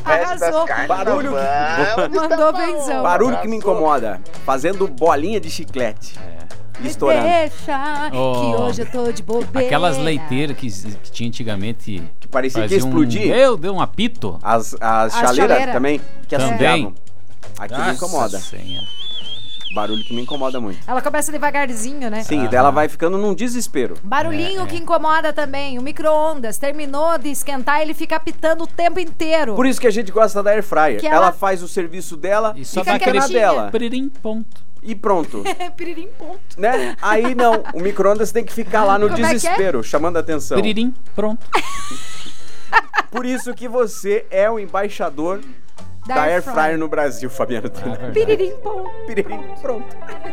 Arrasou. Barulho. Mandou benzão. Barulho que me incomoda. Fazendo bolinha de chiclete. Estourando. Deixa que hoje eu tô de bobeira. Aquelas leiteiras que tinha antigamente. Que parecia que ia fazia explodir. Deu um apito. As chaleiras chaleira. também. Que Também. assobiavam. Aquilo me incomoda. Senhora. Barulho que me incomoda muito. Ela começa devagarzinho, né? Sim, dela vai ficando num desespero. Barulhinho que incomoda também. O micro-ondas terminou de esquentar, ele fica apitando o tempo inteiro. Por isso que a gente gosta da Air Fryer. Que Ela ela faz o serviço dela E e só fica dá aquele na dela. Pririm, ponto. E pronto. Piririm, ponto. Né? Aí não, o micro-ondas tem que ficar lá no Como é que é? desespero, chamando a atenção. Piririm, pronto. Por isso que você é o embaixador da Air Fryer no Brasil, Fabiano. É verdade. Piririm, ponto. Piririm, pronto.